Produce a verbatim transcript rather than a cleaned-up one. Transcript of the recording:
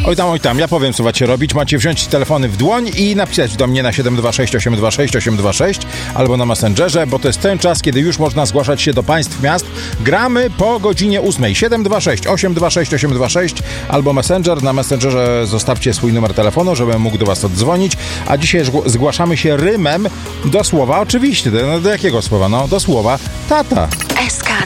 Oj tam, oj tam, ja powiem, co macie robić. Macie wziąć telefony w dłoń i napisać do mnie na siedem dwa sześć osiem dwa sześć osiem dwa sześć albo na Messengerze, bo to jest ten czas, kiedy już można zgłaszać się do państw miast. Gramy po godzinie ósmej. siedem dwa sześć osiem dwa sześć osiem dwa sześć albo Messenger. Na Messengerze zostawcie swój numer telefonu, żebym mógł do was oddzwonić. A dzisiaj zgłaszamy się rymem do słowa oczywiście. Do, do jakiego słowa? No, do słowa tata. S K